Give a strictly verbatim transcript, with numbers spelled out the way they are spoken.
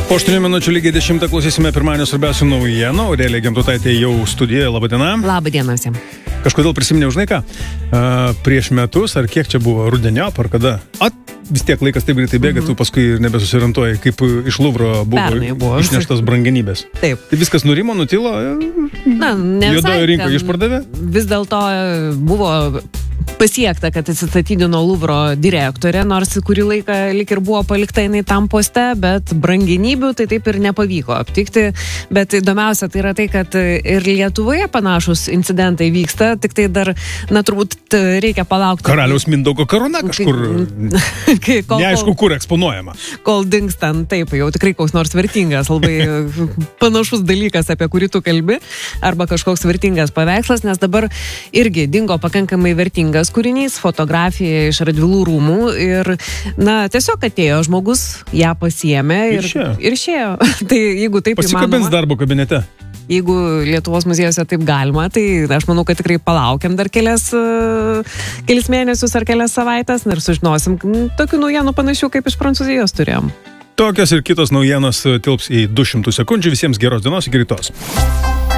Po aštuonių minučių lygiai dešimtą klausysime pirmadienio svarbiausių naujienų. Aurelija Gintutaitė jau studijoje. Labą dieną. Labą dieną visiems. Kažkodėl prisiminiau, žinai ką, uh, prieš metus, ar kiek čia buvo, rudeniop, ar kada, at, vis tiek laikas taip greitai bėga, mm-hmm. tu paskui ir nebesusirantuoji, kaip iš Luvro buvo, buvo išneštas brangenybės. Taip. Tai viskas nurimo, nutilo, Na, ne juodojo rinkoje išpardavė? Vis dėlto buvo pasiekta, kad atsistatydino Luvro direktorė, nors kurį laiką lik ir buvo palikta jinai tam poste, bet brangenybių tai taip ir nepavyko aptikti. Bet įdomiausia tai yra tai, kad ir Lietuvoje panašus incidentai vyksta, tik tai dar, na, turbūt reikia palaukti. Karaliaus Mindaugo karūna kažkur, kai, kol, neaišku, kur eksponuojama. Kol dings ten, taip, jau tikrai koks nors vertingas, labai panašus dalykas, apie kurį tu kalbi, arba kažkoks vertingas paveikslas, nes dabar irgi dingo pakankamai vertingas kūrinys, fotografija iš Radvilų rūmų ir, na, tiesiog atėjo žmogus, ją pasiėmė ir, ir išėjo. Tai jeigu taip įmanoma... Pasikabins darbo kabinete. Jeigu Lietuvos muziejuose taip galima, tai aš manau, kad tikrai palaukiam dar kelias, kelis mėnesius ar kelias savaitės ir sužinosim tokių naujienų panašių, kaip iš Prancūzijos turėjom. Tokios ir kitos naujienos tilps į du šimtus sekundžių. Visiems geros dienos, iki rytos.